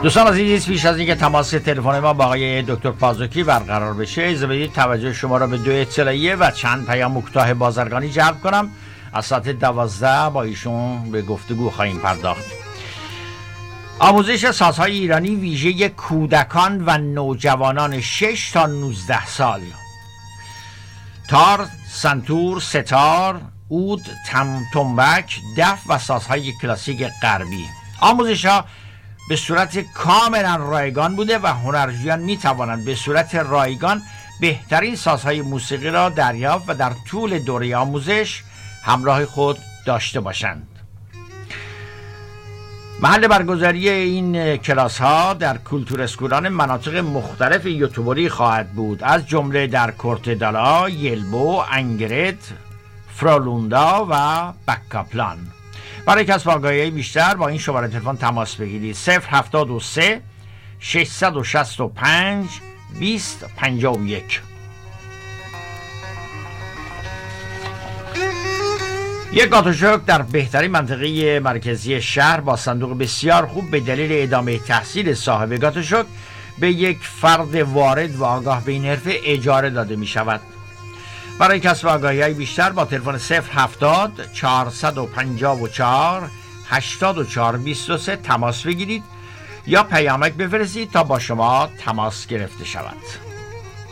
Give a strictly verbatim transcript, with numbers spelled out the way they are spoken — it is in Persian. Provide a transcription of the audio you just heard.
دوستان عزیز، پیش از اینکه تماس تلفن ما با آقای دکتر پازوکی برقرار بشه، اجازه بدید توجه شما را به دو اطلاعیه و چند پیام کوتاه بازرگانی جلب کنم. از ساعت دوازده با ایشون به گفتگو خواهیم پرداخت. آموزش سازهای ایرانی ویژه کودکان و نوجوانان شش تا نوزده سال. تار، سنتور، ستار، عود، تم تنبک، دف و سازهای کلاسیک غربی. آموزش ها به صورت کاملا رایگان بوده و هنرجویان می توانند به صورت رایگان بهترین سازهای موسیقی را دریافت و در طول دوره آموزش همراه خود داشته باشند. محل برگزاری این کلاس ها در کولتور اسکولان مناطق مختلف یوتوبری خواهد بود، از جمله در کورتدالا، یلبو، انگرت، فرالوندا و بکاپلان. برای کسب آگاهی بیشتر با این شماره تلفن تماس بگیرید: صفر هفتاد و سه ششصد و شصت و پنج بیست پنجاه و یک. یک گاتوشوک در بهترین منطقه مرکزی شهر با صندوق بسیار خوب به دلیل ادامه تحصیل صاحب گاتوشوک به یک فرد وارد و آگاه به این حرفه اجاره داده می شود. برای کسب آگاهی بیشتر با تلفن صفر هفتاد چهارصد و پنجاه و چهار هشتاد و چهار بیست و سه تماس بگیرید یا پیامک بفرستید تا با شما تماس گرفته شود.